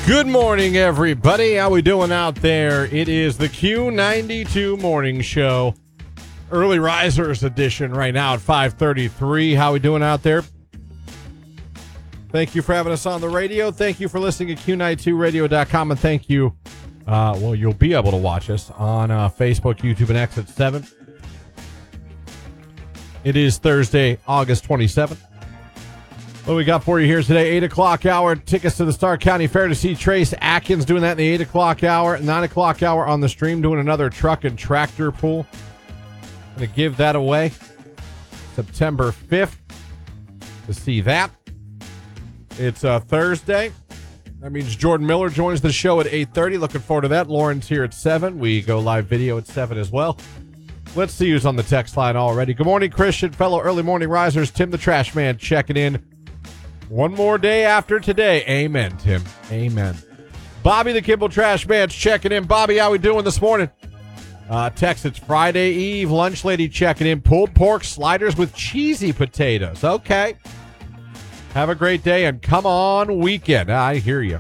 Good morning, everybody. How we doing out there? It is the Q92 Morning Show, Early Risers edition right now at 5:33. How we doing out there? Thank you for having us on the radio. Thank you for listening at Q92radio.com, and thank you. You'll be able to watch us on Facebook, YouTube, and X at 7. It is Thursday, August 27th. What we got for you here today? 8 o'clock hour, tickets to the Stark County Fair to see Trace Atkins doing that in the 8 o'clock hour. 9 o'clock hour on the stream doing another truck and tractor pull. Going to give that away September 5th to see that. It's Thursday. That means Jordan Miller joins the show at 8:30. Looking forward to that. Lauren's here at 7. We go live video at 7 as well. Let's see who's on the text line already. Good morning, Christian, fellow early morning risers. Tim the Trash Man checking in. One more day after today. Amen, Tim. Amen. Bobby the Kimball Trash Man's checking in. Bobby, how we doing this morning? Text, it's Friday Eve. Lunch lady checking in. Pulled pork sliders with cheesy potatoes. Okay. Have a great day and come on weekend. I hear you.